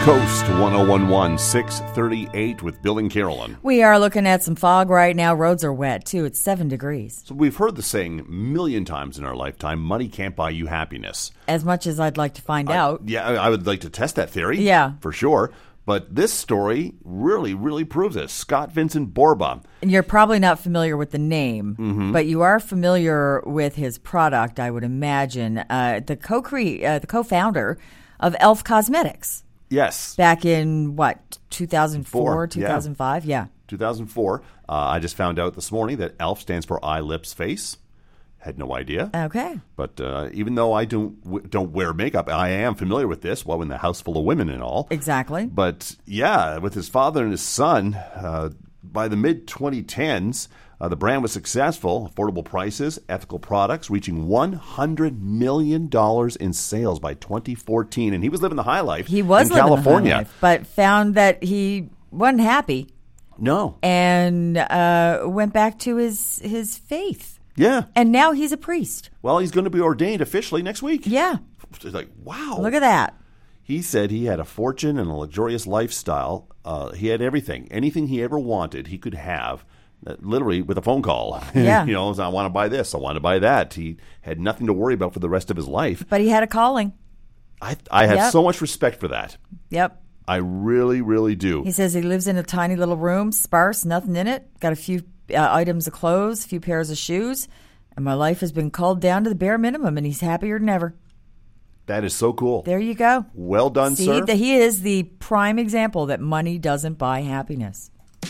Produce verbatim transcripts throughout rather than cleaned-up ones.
Coast one oh one one, six thirty-eight with Bill and Carolyn. We are looking at some fog right now. Roads are wet, too. It's seven degrees. So we've heard the saying a million times in our lifetime, money can't buy you happiness. As much as I'd like to find I, out. Yeah, I, I would like to test that theory. Yeah. For sure. But this story really, really proves it. Scott Vincent Borba. And you're probably not familiar with the name, mm-hmm. but you are familiar with his product, I would imagine. Uh, the co-cre- uh, the co-founder of E L F Cosmetics. Yes. Back in, what, two thousand four, Four, two thousand five? Yeah. yeah. two thousand four. Uh, I just found out this morning that E L F stands for eye, lips, face. Had no idea. Okay. But uh, even though I don't w- don't wear makeup, I am familiar with this. Well, in the house full of women and all. Exactly. But yeah, with his father and his son, uh, by the mid twenty tens, uh, the brand was successful. Affordable prices, ethical products, reaching one hundred million dollars in sales by twenty fourteen. And he was living the high life. He was in living California, the high life, but found that he wasn't happy. No. And uh, went back to his his faith. Yeah. And now he's a priest. Well, he's going to be ordained officially next week. Yeah. It's like, wow. Look at that. He said he had a fortune and a luxurious lifestyle. Uh, he had everything. Anything he ever wanted, he could have, uh, literally with a phone call. Yeah. You know, I want to buy this. I want to buy that. He had nothing to worry about for the rest of his life. But he had a calling. I, I have Yep. so much respect for that. Yep. I really, really do. He says he lives in a tiny little room, sparse, nothing in it. Got a few uh, items of clothes, a few pairs of shoes. And my life has been culled down to the bare minimum, and he's happier than ever. That is so cool. There you go. Well done, See, sir. that he is the prime example that money doesn't buy happiness.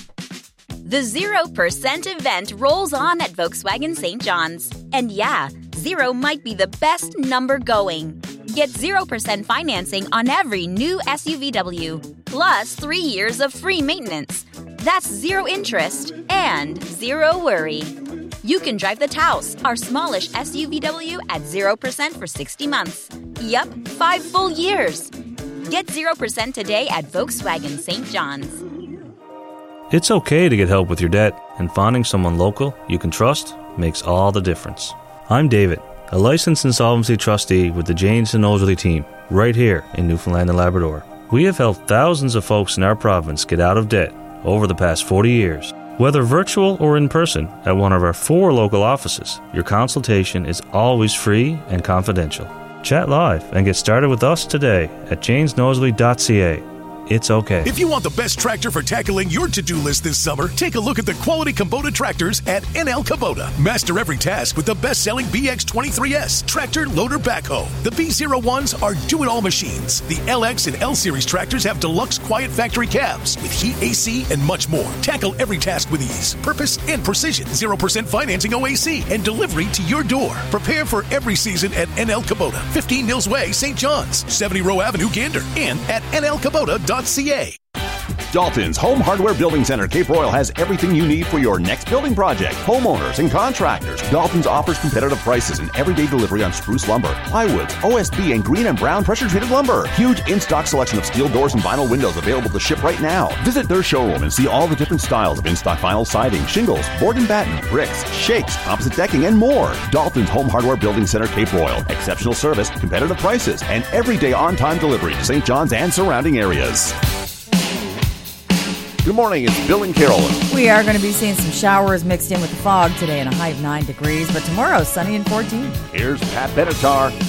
The zero percent event rolls on at Volkswagen Saint John's. And yeah, zero might be the best number going. Get zero percent financing on every new S U V W, plus three years of free maintenance. That's zero interest and zero worry. You can drive the Taos, our smallish S U V W, at zero percent for sixty months. Yup, five full years. Get zero percent today at Volkswagen Saint John's. It's okay to get help with your debt, and finding someone local you can trust makes all the difference. I'm David, a licensed insolvency trustee with the Janes and Nosworthy team, right here in Newfoundland and Labrador. We have helped thousands of folks in our province get out of debt over the past forty years. Whether virtual or in person at one of our four local offices, your consultation is always free and confidential. Chat live and get started with us today at janes nosworthy dot c a. It's okay. If you want the best tractor for tackling your to-do list this summer, take a look at the quality Kubota tractors at N L Kubota. Master every task with the best-selling B X twenty-three S tractor loader backhoe. The B zero ones are do-it-all machines. The L X and L-Series tractors have deluxe quiet factory cabs with heat, A C, and much more. Tackle every task with ease, purpose, and precision. zero percent financing O A C and delivery to your door. Prepare for every season at N L Kubota. fifteen Mills Way, Saint John's. seventy Row Avenue, Gander. And at N L Kubota dot c a. Dalton's Home Hardware Building Center, Cape Royal, has everything you need for your next building project. Homeowners and contractors. Dalton's offers competitive prices and everyday delivery on spruce lumber, plywoods, O S B, and green and brown pressure-treated lumber. Huge in-stock selection of steel doors and vinyl windows available to ship right now. Visit their showroom and see all the different styles of in-stock vinyl siding, shingles, board and batten, bricks, shakes, composite decking, and more. Dalton's Home Hardware Building Center, Cape Royal. Exceptional service, competitive prices, and everyday on-time delivery to Saint John's and surrounding areas. Good morning, it's Bill and Carolyn. We are going to be seeing some showers mixed in with the fog today and a high of nine degrees, but tomorrow sunny and fourteen. Here's Pat Benatar.